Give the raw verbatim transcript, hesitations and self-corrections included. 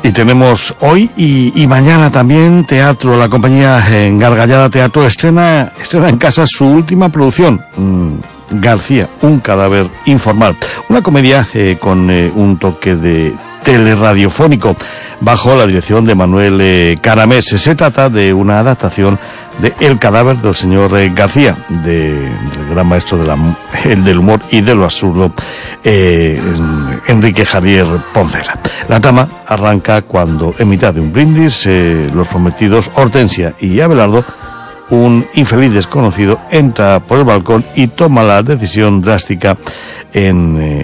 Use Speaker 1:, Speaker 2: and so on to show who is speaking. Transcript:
Speaker 1: Y tenemos hoy y, y mañana también teatro. La compañía Gargallada Teatro estrena, estrena en casa su última producción, mmm, García, un cadáver informal. Una comedia eh, con eh, un toque de teleradiofónico bajo la dirección de Manuel eh, Caramés. Se trata de una adaptación de El cadáver del señor eh, García, de, del gran maestro de la, el del humor y de lo absurdo, eh, Enrique Javier Poncela. La trama arranca cuando, en mitad de un brindis, eh, los prometidos Hortensia y Abelardo, un infeliz desconocido, entra por el balcón y toma la decisión drástica en, eh,